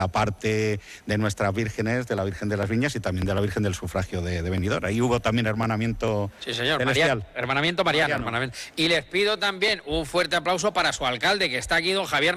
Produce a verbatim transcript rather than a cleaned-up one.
aparte de nuestras vírgenes, de la Virgen de las Viñas y también de la Virgen del Sufragio de, de Benidorm. Ahí hubo también hermanamiento sí, señor, celestial. Mariano, hermanamiento mariano, Mariano. hermanamiento. Y les pido también un fuerte aplauso para su alcalde, que está aquí, don Javier